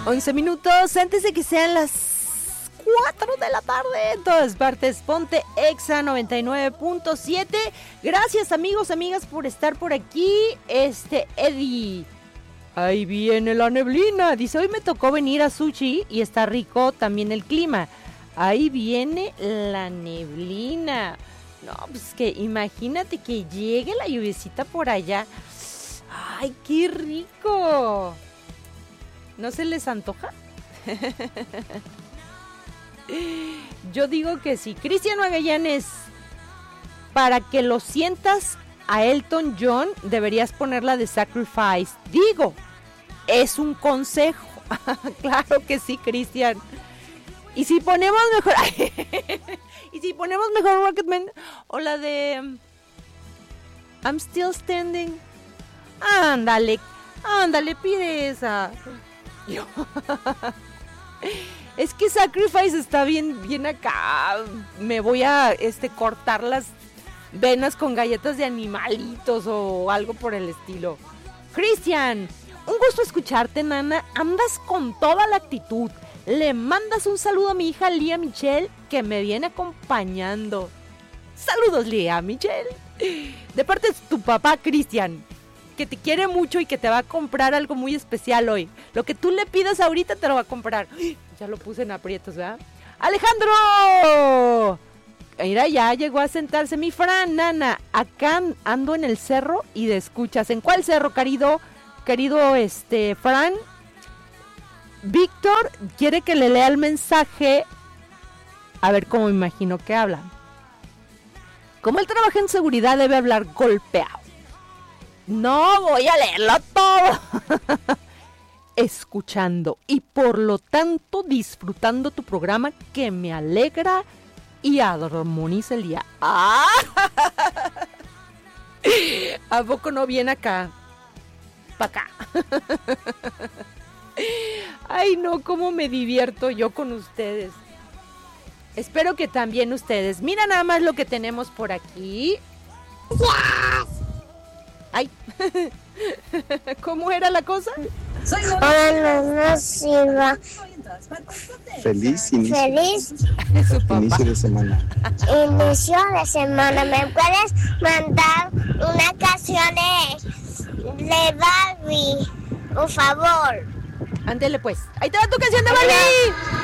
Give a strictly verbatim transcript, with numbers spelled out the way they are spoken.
once minutos antes de que sean las cuatro de la tarde en todas partes. Ponte Exa noventa y nueve punto siete. Gracias amigos, amigas por estar por aquí. Este, Eddie, ahí viene la neblina. Dice, hoy me tocó venir a Sushi y está rico también el clima. Ahí viene la neblina. No, pues que imagínate que llegue la lluviecita por allá. ¡Ay, qué rico! ¿No se les antoja? Yo digo que sí. Cristian Magallanes, para que lo sientas a Elton John, deberías ponerla de Sacrifice. Digo, es un consejo. Claro que sí, Cristian. Y si ponemos mejor... y si ponemos mejor Rocketman o la de um, I'm Still Standing. Ándale, ándale, pide esa. Yo. Es que Sacrifice está bien, bien acá. Me voy a este cortar las venas con galletas de animalitos o algo por el estilo. Cristian, un gusto escucharte, nana. Andas con toda la actitud. Le mandas un saludo a mi hija Lía Michelle, que me viene acompañando. Saludos, Lía Michelle. De parte de tu papá, Cristian, que te quiere mucho y que te va a comprar algo muy especial hoy. Lo que tú le pidas ahorita te lo va a comprar. Ya lo puse en aprietos, ¿verdad? ¡Alejandro! Mira, ya llegó a sentarse mi Fran, nana. Acá ando en el cerro y de escuchas. ¿En cuál cerro, querido? Querido, este, Fran. Víctor quiere que le lea el mensaje. A ver cómo me imagino que habla. Como él trabaja en seguridad, debe hablar golpeado. No voy a leerlo todo. Escuchando y por lo tanto disfrutando tu programa, que me alegra y armoniza el día. ¡Ah! ¿A poco no viene acá? Pa' acá. Ay, no, cómo me divierto yo con ustedes. Espero que también ustedes. Mira nada más lo que tenemos por aquí. Ay. ¿Cómo era la cosa? Hola, no sirva. Feliz inicio. Feliz inicio de semana. inicio de semana. ¿Me puedes mandar una canción de, de Barbie? Por favor. Ándele pues. Ahí te va tu canción de Barbie.